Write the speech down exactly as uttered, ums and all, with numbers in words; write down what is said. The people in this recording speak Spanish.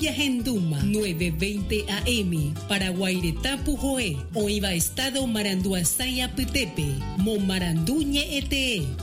Tuya Genduma, nueve veinte A M, para Guairetá Pujoé, o iba estado Maranduasaya Petepe, Momaranduñe Ete,